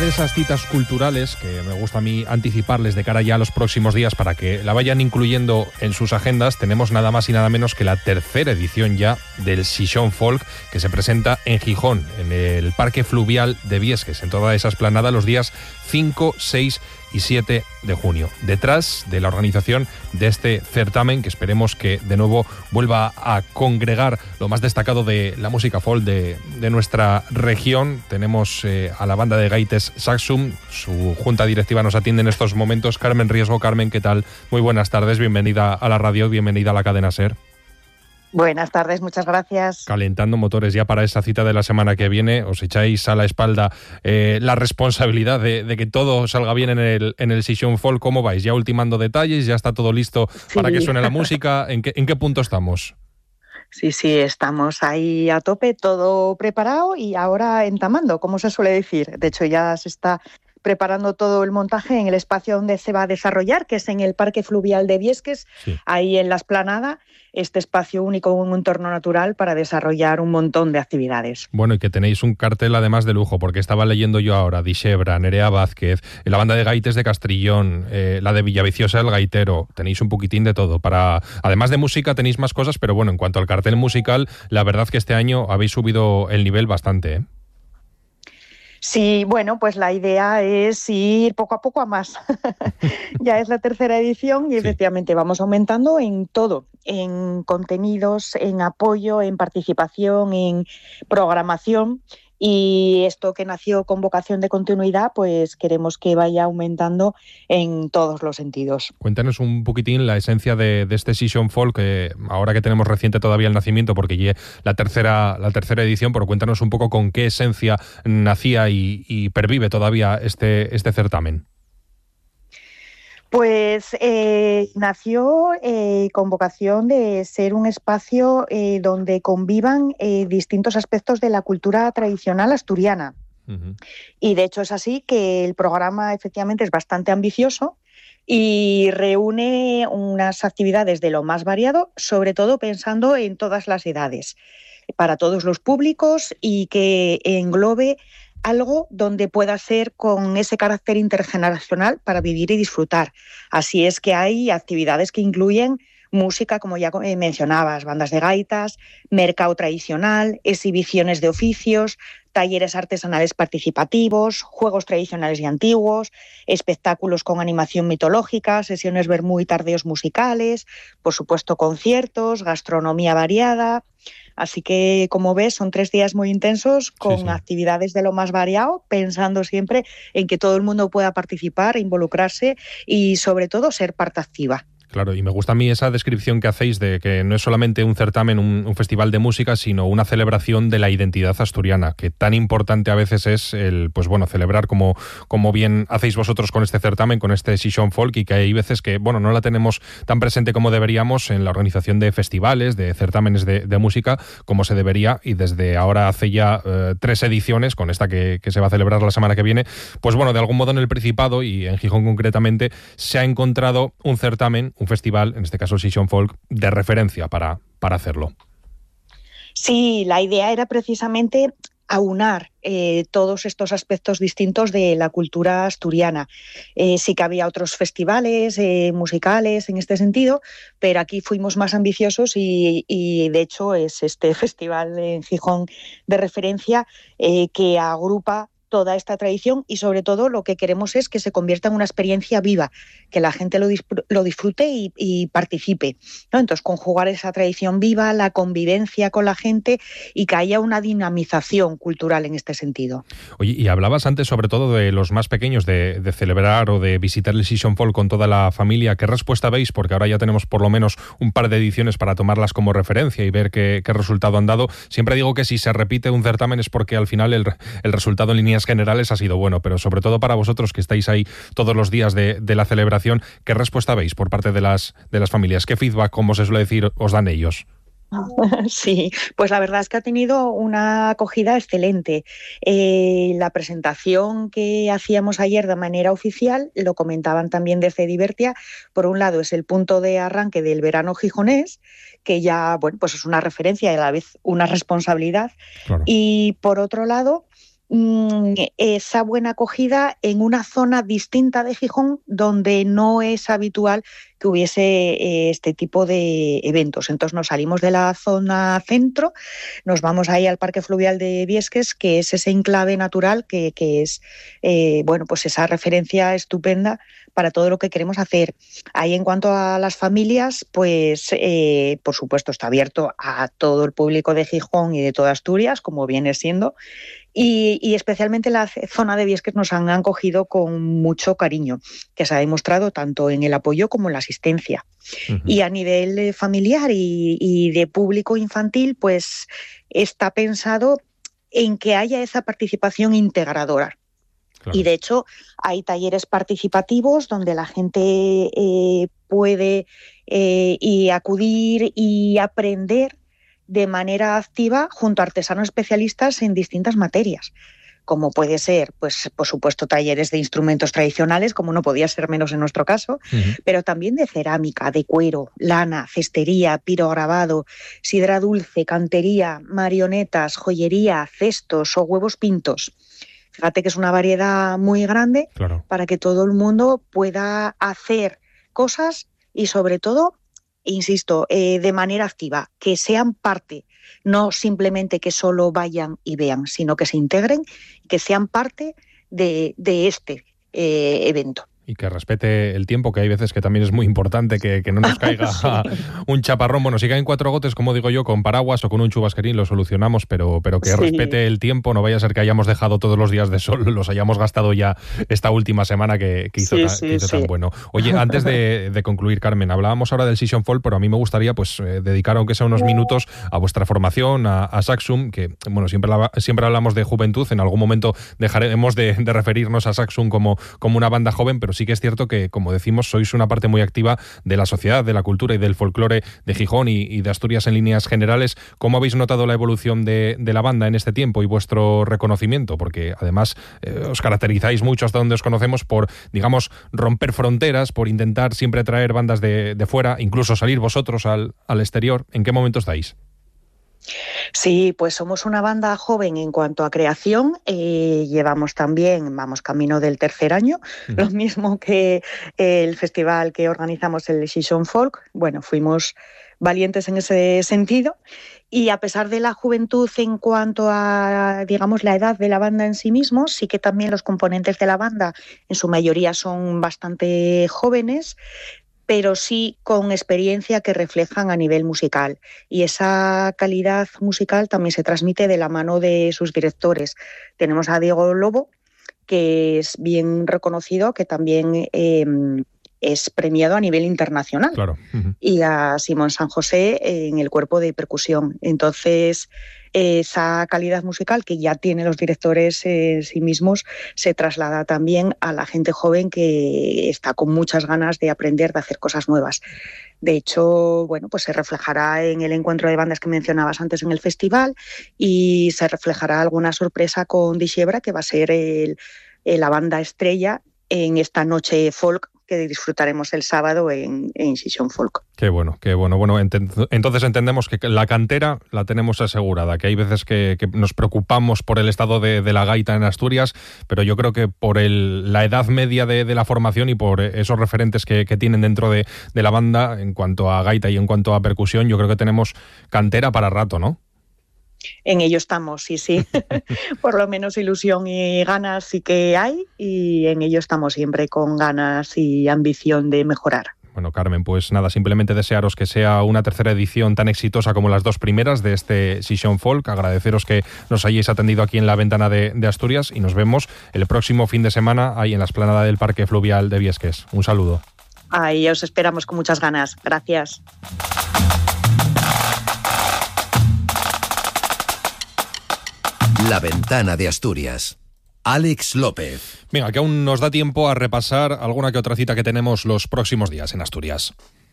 de esas citas culturales que me gusta a mí anticiparles de cara ya a los próximos días para que la vayan incluyendo en sus agendas. Tenemos nada más y nada menos que la tercera edición ya del Xixón Folk, que se presenta en Gijón, en el Parque Fluvial de Viesques, en toda esa explanada, los días 5, 6 y 7 de junio. Detrás de la organización de este certamen, que esperemos que de nuevo vuelva a congregar lo más destacado de la música folk de nuestra región, tenemos a la banda de gaites Saxum. Su junta directiva nos atiende en estos momentos. Carmen Riesgo. Carmen, ¿qué tal? Muy buenas tardes, bienvenida a la radio, bienvenida a la cadena SER. Buenas tardes, muchas gracias. Calentando motores ya para esa cita de la semana que viene. Os echáis a la espalda la responsabilidad de que todo salga bien en el Xixón Folk. ¿Cómo vais? ¿Ya ultimando detalles? ¿Ya está todo listo para que suene la música? ¿En qué punto estamos? Sí, estamos ahí a tope, todo preparado y ahora entamando, como se suele decir. De hecho, ya se está preparando todo el montaje en el espacio donde se va a desarrollar, que es en el Parque Fluvial de Viesques, sí, ahí en la explanada, este espacio único, un entorno natural para desarrollar un montón de actividades. Bueno, y que tenéis un cartel además de lujo, porque estaba leyendo yo ahora, Dixebra, Nerea Vázquez, la banda de gaites de Castrillón, la de Villaviciosa el Gaitero, tenéis un poquitín de todo. Además de música tenéis más cosas, pero bueno, en cuanto al cartel musical, la verdad que este año habéis subido el nivel bastante, ¿eh? Sí, bueno, pues la idea es ir poco a poco a más. Ya es la tercera edición y efectivamente vamos aumentando en todo, en contenidos, en apoyo, en participación, en programación. Y esto que nació con vocación de continuidad, pues queremos que vaya aumentando en todos los sentidos. Cuéntanos un poquitín la esencia de este Xixón Folk, ahora que tenemos reciente todavía el nacimiento, porque ya la tercera edición, pero cuéntanos un poco con qué esencia nacía y pervive todavía este certamen. Pues nació con vocación de ser un espacio donde convivan distintos aspectos de la cultura tradicional asturiana. Uh-huh. Y de hecho es así que el programa efectivamente es bastante ambicioso y reúne unas actividades de lo más variado, sobre todo pensando en todas las edades, para todos los públicos y que englobe algo donde pueda ser con ese carácter intergeneracional para vivir y disfrutar. Así es que hay actividades que incluyen música, como ya mencionabas, bandas de gaitas, mercado tradicional, exhibiciones de oficios, talleres artesanales participativos, juegos tradicionales y antiguos, espectáculos con animación mitológica, sesiones vermú y tardeos musicales, por supuesto conciertos, gastronomía variada. Así que, como ves, son 3 días muy intensos con actividades de lo más variado, pensando siempre en que todo el mundo pueda participar, involucrarse y, sobre todo, ser parte activa. Claro, y me gusta a mí esa descripción que hacéis de que no es solamente un certamen, un festival de música, sino una celebración de la identidad asturiana, que tan importante a veces es celebrar como bien hacéis vosotros con este certamen, con este Xixón Folk, y que hay veces que, no la tenemos tan presente como deberíamos en la organización de festivales, de certámenes de música, como se debería, y desde ahora hace ya 3 ediciones, con esta que se va a celebrar la semana que viene, de algún modo en el Principado, y en Gijón concretamente, se ha encontrado un certamen, un festival, en este caso el Xixón Folk, de referencia para hacerlo. Sí, la idea era precisamente aunar todos estos aspectos distintos de la cultura asturiana. Sí que había otros festivales musicales en este sentido, pero aquí fuimos más ambiciosos y de hecho es este festival en Gijón de referencia que agrupa toda esta tradición y sobre todo lo que queremos es que se convierta en una experiencia viva, que la gente lo disfrute y participe, ¿no? Entonces conjugar esa tradición viva, la convivencia con la gente y que haya una dinamización cultural en este sentido. Oye, y hablabas antes sobre todo de los más pequeños, de celebrar o de visitar el Xixón Folk con toda la familia. ¿Qué respuesta veis? Porque ahora ya tenemos por lo menos un par de ediciones para tomarlas como referencia y ver qué resultado han dado. Siempre digo que si se repite un certamen es porque al final el resultado en líneas generales ha sido bueno, pero sobre todo para vosotros que estáis ahí todos los días de la celebración, ¿qué respuesta veis por parte de las familias? ¿Qué feedback, como se suele decir, os dan ellos? Sí, pues la verdad es que ha tenido una acogida excelente. La presentación que hacíamos ayer de manera oficial, lo comentaban también desde Divertia, por un lado es el punto de arranque del verano gijonés, que ya pues es una referencia y a la vez una responsabilidad, claro. Y por otro lado esa buena acogida en una zona distinta de Gijón donde no es habitual que hubiese este tipo de eventos. Entonces nos salimos de la zona centro, nos vamos ahí al Parque Fluvial de Biesques, que es ese enclave natural que es pues esa referencia estupenda para todo lo que queremos hacer. Ahí, en cuanto a las familias, pues por supuesto está abierto a todo el público de Gijón y de toda Asturias, como viene siendo, y especialmente la zona de Biesques nos han acogido con mucho cariño, que se ha demostrado tanto en el apoyo como en la asistencia. Uh-huh. Y a nivel familiar y de público infantil, pues está pensado en que haya esa participación integradora. Claro. Y de hecho hay talleres participativos donde la gente puede y acudir y aprender de manera activa junto a artesanos especialistas en distintas materias, como puede ser, pues por supuesto, talleres de instrumentos tradicionales, como no podía ser menos en nuestro caso, uh-huh. pero también de cerámica, de cuero, lana, cestería, pirograbado, sidra dulce, cantería, marionetas, joyería, cestos o huevos pintos. Fíjate que es una variedad muy grande, claro, para que todo el mundo pueda hacer cosas y, sobre todo, insisto, de manera activa, que sean parte, no simplemente que solo vayan y vean, sino que se integren, que sean parte de este evento. Y que respete el tiempo, que hay veces que también es muy importante, que no nos caiga sí. un chaparrón. Bueno, si caen 4 gotes, como digo yo, con paraguas o con un chubasquerín lo solucionamos, pero que sí. respete el tiempo, no vaya a ser que hayamos dejado todos los días de sol, los hayamos gastado ya esta última semana que hizo tan bueno. Oye, antes de concluir, Carmen, hablábamos ahora del Session Folk, pero a mí me gustaría pues dedicar, aunque sea unos minutos, a vuestra formación, a Saxum, que bueno, siempre hablamos de juventud, en algún momento dejaremos de referirnos a Saxum como una banda joven, pero sí que es cierto que, como decimos, sois una parte muy activa de la sociedad, de la cultura y del folclore de Gijón y de Asturias en líneas generales. ¿Cómo habéis notado la evolución de la banda en este tiempo y vuestro reconocimiento? Porque además os caracterizáis mucho, hasta donde os conocemos, por, digamos, romper fronteras, por intentar siempre traer bandas de fuera, incluso salir vosotros al exterior. ¿En qué momento estáis? Sí, pues somos una banda joven en cuanto a creación, vamos camino del 3er año, lo mismo que el festival que organizamos, el Session Folk. Bueno, fuimos valientes en ese sentido, y a pesar de la juventud en cuanto a, digamos, la edad de la banda en sí mismo, sí que también los componentes de la banda en su mayoría son bastante jóvenes, pero sí con experiencia que reflejan a nivel musical. Y esa calidad musical también se transmite de la mano de sus directores. Tenemos a Diego Lobo, que es bien reconocido, que también es premiado a nivel internacional. Claro. Uh-huh. Y a Simón San José en el cuerpo de percusión. Entonces, esa calidad musical que ya tienen los directores en sí mismos se traslada también a la gente joven que está con muchas ganas de aprender, de hacer cosas nuevas. De hecho, bueno, pues se reflejará en el encuentro de bandas que mencionabas antes en el festival, y se reflejará alguna sorpresa con Dixebra, que va a ser la banda estrella en esta noche folk que disfrutaremos el sábado en Session Folk. Qué bueno, qué bueno. Bueno, entonces entendemos que la cantera la tenemos asegurada, que hay veces que nos preocupamos por el estado de la gaita en Asturias, pero yo creo que por la edad media de la formación y por esos referentes que tienen dentro de la banda en cuanto a gaita y en cuanto a percusión, yo creo que tenemos cantera para rato, ¿no? En ello estamos, sí. Por lo menos ilusión y ganas sí que hay, y en ello estamos siempre con ganas y ambición de mejorar. Bueno, Carmen, pues nada, simplemente desearos que sea una 3er edición tan exitosa como las 2 primeras de este Session Folk. Agradeceros que nos hayáis atendido aquí en la ventana de Asturias, y nos vemos el próximo fin de semana ahí en la explanada del Parque Fluvial de Biesques. Un saludo. Ahí os esperamos con muchas ganas. Gracias. La ventana de Asturias. Alex López. Venga, que aún nos da tiempo a repasar alguna que otra cita que tenemos los próximos días en Asturias.